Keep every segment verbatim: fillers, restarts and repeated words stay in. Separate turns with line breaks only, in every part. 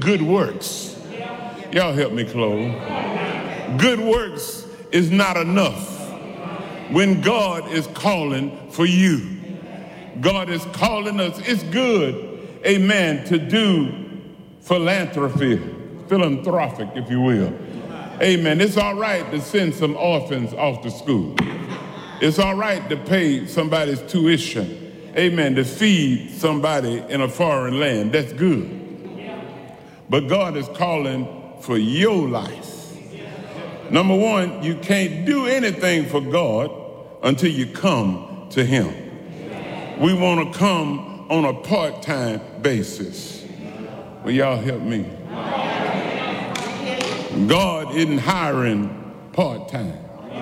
good works. Y'all help me close. Good works is not enough when God is calling for you. God is calling us. It's good, amen, to do philanthropy, philanthropic, if you will. Amen. It's all right to send some orphans off to school. It's all right to pay somebody's tuition. Amen. To feed somebody in a foreign land. That's good. But God is calling for your life. Number one, you can't do anything for God until you come to him. We want to come on a part-time basis. Will y'all help me? God isn't hiring part-time.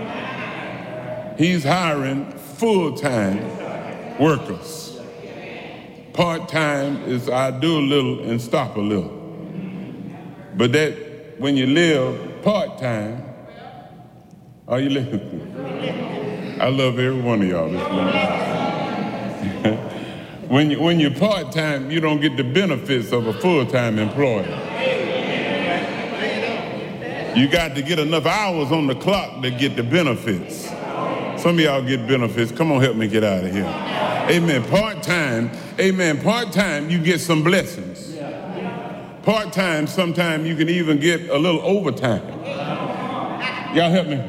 He's hiring full-time workers. Part-time is I do a little and stop a little. But that when you live part-time, are you listening? I love every one of y'all this morning. when, you, when you're part-time, you don't get the benefits of a full-time employee. You got to get enough hours on the clock to get the benefits. Some of y'all get benefits. Come on, help me get out of here. Amen. Part-time, amen. Part-time, you get some blessings. Part-time, sometimes you can even get a little overtime. Y'all help me.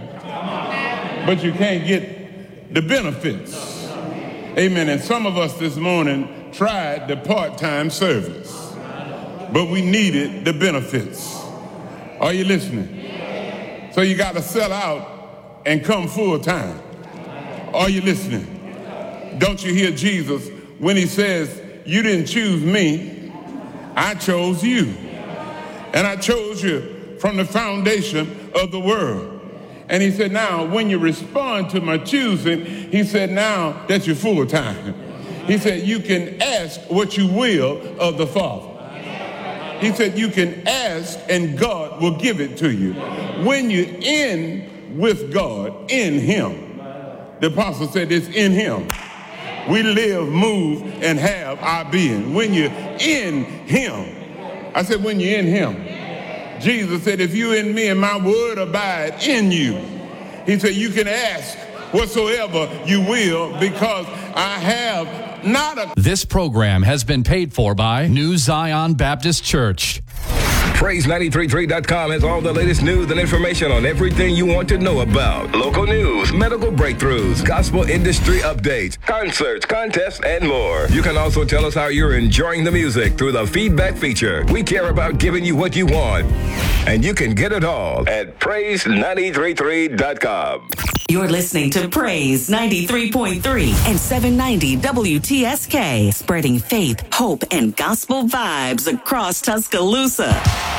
But you can't get the benefits. Amen. And some of us this morning tried the part-time service, but we needed the benefits. Are you listening? So you got to sell out and come full-time. Are you listening? Don't you hear Jesus when he says, you didn't choose me, I chose you. And I chose you from the foundation of the world. And he said, now, when you respond to my choosing, he said, now that you're full-time, he said, you can ask what you will of the Father. He said, you can ask and God will give it to you. When you're in with God, in him, the apostle said it's in him. We live, move, and have our being. When you're in him, I said, when you're in him, Jesus said, if you in me and my word abide in you, he said, you can ask whatsoever you will because I have not a...
This program has been paid for by New Zion Baptist Church.
Praise nine three three dot com has all the latest news and information on everything you want to know about. Local news, medical breakthroughs, gospel industry updates, concerts, contests, and more. You can also tell us how you're enjoying the music through the feedback feature. We care about giving you what you want. And you can get it all at praise nine three three dot com.
You're listening to Praise ninety-three point three and seven ninety W T S K, spreading faith, hope, and gospel vibes across Tuscaloosa.